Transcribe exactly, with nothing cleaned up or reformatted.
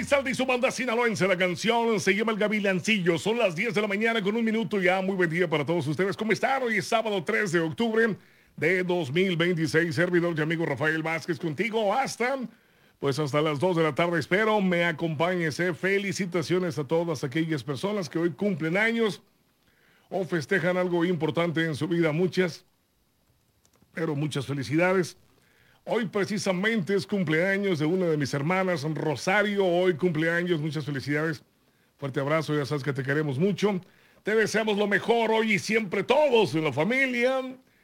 Elizalde y su banda sinaloense. La canción se llama El Gavilancillo. Son las diez de la mañana con un minuto ya. Muy buen día para todos ustedes. ¿Cómo están? Hoy es sábado tres de octubre de dos mil veintiséis. Servidor y amigo Rafael Vázquez contigo hasta, pues hasta las dos de la tarde. Espero me acompañes. ¿eh? Felicitaciones a todas aquellas personas que hoy cumplen años o festejan algo importante en su vida. Muchas, pero muchas felicidades. Hoy precisamente es cumpleaños de una de mis hermanas, Rosario. Hoy cumpleaños, muchas felicidades. Fuerte abrazo, ya sabes que te queremos mucho. Te deseamos lo mejor hoy y siempre todos en la familia.